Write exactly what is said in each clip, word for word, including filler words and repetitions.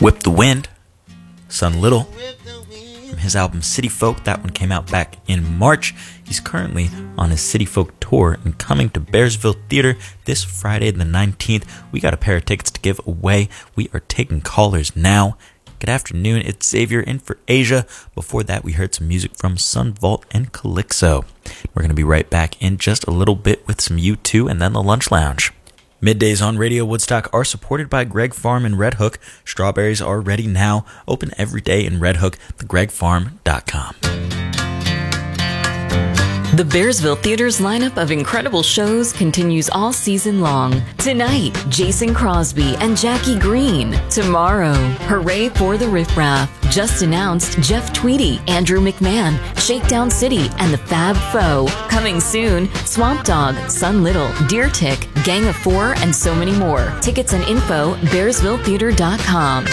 Whip the Wind, Son Little, from his album City Folk. That one came out back in March. He's currently on his City Folk tour and coming to Bearsville Theater this Friday the nineteenth. We got a pair of tickets to give away. We are taking callers now. Good afternoon, it's Xavier in for Asia. Before that, we heard some music from Sun Vault and Calyxo. We're going to be right back in just a little bit with some U two and then the Lunch Lounge. Middays on Radio Woodstock are supported by Greg Farm in Red Hook. Strawberries are ready now. Open every day in Red Hook, the greg farm dot com. The Bearsville Theater's lineup of incredible shows continues all season long. Tonight, Jason Crosby and Jackie Green. Tomorrow, Hooray for the Riff Raff. Just announced Jeff Tweedy, Andrew McMahon, Shakedown City, and the Fab Foe. Coming soon, Swamp Dogg, Sun Little, Deer Tick, Gang of Four, and so many more. Tickets and info, bearsville theater dot com.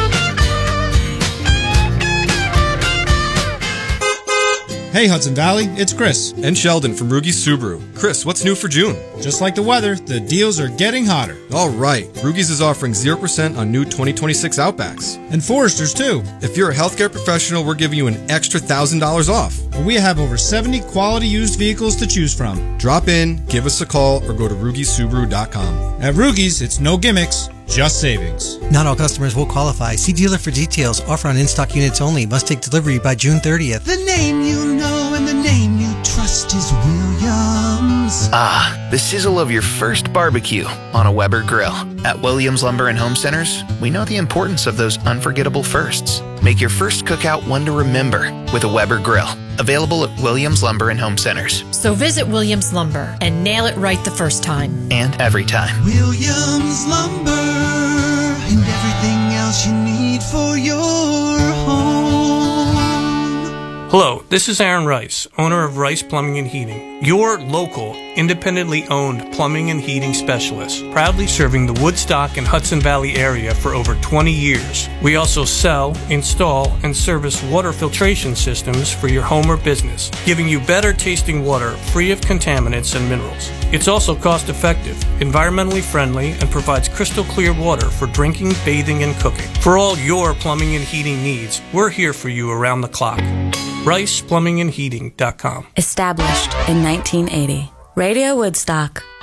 Hey Hudson Valley, it's Chris. And Sheldon from Rugi Subaru. Chris, what's new for June? Just like the weather, the deals are getting hotter. All right, Rugi's is offering zero percent on new twenty twenty-six Outbacks. And Foresters too. If you're a healthcare professional, we're giving you an extra one thousand dollars off. We have over seventy quality used vehicles to choose from. Drop in, give us a call, or go to rugi subaru dot com. At Rugi's, it's no gimmicks, just savings. Not all customers will qualify. See dealer for details. Offer on in-stock units only. Must take delivery by June thirtieth. The name you know and the name you trust is Williams. Ah, the sizzle of your first barbecue on a Weber grill. At Williams Lumber and Home Centers, we know the importance of those unforgettable firsts. Make your first cookout one to remember with a Weber grill. Available at Williams Lumber and Home Centers. So visit Williams Lumber and nail it right the first time. And every time. Williams Lumber and everything else you need for your home. Hello, this is Aaron Rice, owner of Rice Plumbing and Heating, your local, independently owned plumbing and heating specialist, proudly serving the Woodstock and Hudson Valley area for over twenty years. We also sell, install, and service water filtration systems for your home or business, giving you better tasting water free of contaminants and minerals. It's also cost-effective, environmentally friendly, and provides crystal clear water for drinking, bathing, and cooking. For all your plumbing and heating needs, we're here for you around the clock. rice plumbing and heating dot com. Established in nineteen eighty. Radio Woodstock.